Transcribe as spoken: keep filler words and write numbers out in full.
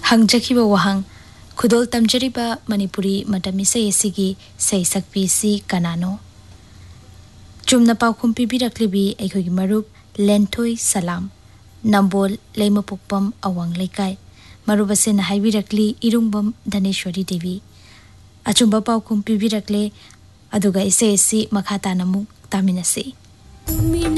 हंगजखिबा वहांग खुदोल तमजरिबा मणिपुरी मतम इसई असिगी सैसक्पी सी कनानो चुमना पाउखुम पिबिरक्लिबी अखोगी मरुप लेंथोई सलाम नंबोल लेमपोकपम अवांग लेकाय मरुप असेना हाइबिरक्ली इरुंगबम धनेश्वरी देवी अचुंबा पाउखुम पिबिरक्ले अदुगा इसई असि मखातानमु तामिनसे।